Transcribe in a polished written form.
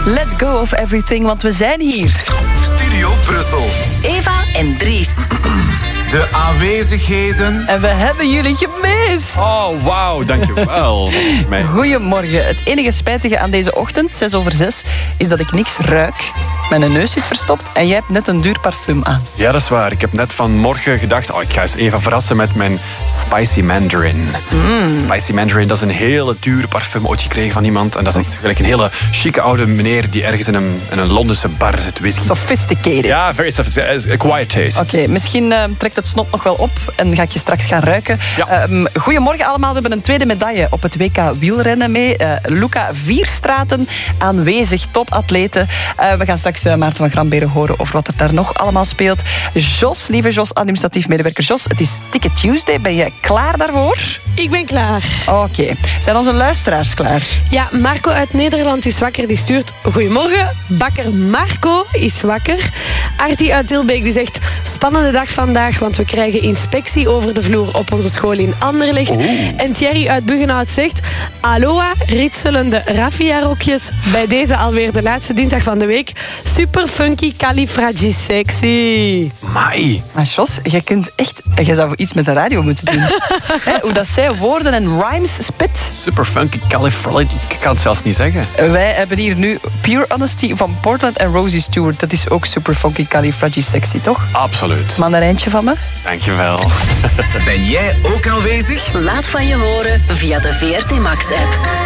Let go of everything, want we zijn hier. Studio Brussel. Eva en Dries. De aanwezigheden. En we hebben jullie gemist. Oh, wauw, dankjewel. Goedemorgen. Het enige spijtige aan deze ochtend, 6:06, is dat ik niks ruik. Mijn neus zit verstopt en jij hebt net een duur parfum aan. Ja, dat is waar. Ik heb net vanmorgen gedacht, ik ga eens even verrassen met mijn Spicy Mandarin. Spicy Mandarin, dat is een hele dure parfum ooit gekregen van iemand. En dat is echt gelijk een hele chique oude meneer die ergens in een Londense bar zit whisky. Sophisticated. Ja, very sophisticated. A quiet taste. Oké, misschien trekt het snot nog wel op en ga ik je straks gaan ruiken. Ja. Goedemorgen allemaal. We hebben een tweede medaille op het WK wielrennen mee. Luca Vierstraten aanwezig, topatleten. We gaan straks Maarten van Gramberen horen over wat er daar nog allemaal speelt. Jos, lieve Jos, administratief medewerker Jos, het is Ticket Tuesday. Ben je klaar daarvoor? Ik ben klaar. Oké. Zijn onze luisteraars klaar? Ja, Marco uit Nederland is wakker. Die stuurt: goedemorgen. Bakker Marco is wakker. Artie uit Tilbeek die zegt: spannende dag vandaag, want we krijgen inspectie over de vloer op onze school in Anderlecht. En Thierry uit Buggenhout zegt: aloha, ritselende raffia-rokjes. Bij deze alweer de laatste dinsdag van de week. Super funky, califragisexy. Mai. Maar Jos, jij zou iets met de radio moeten doen. Hoe dat zij woorden en rhymes spit. Super funky califragilistic. Ik kan het zelfs niet zeggen. Wij hebben hier nu Pure Honesty van Portland en Rosie Stewart. Dat is ook super funky califragisexy, toch? Absoluut. Mandarijntje van me? Dankjewel. Ben jij ook aanwezig? Laat van je horen via de VRT Max-app.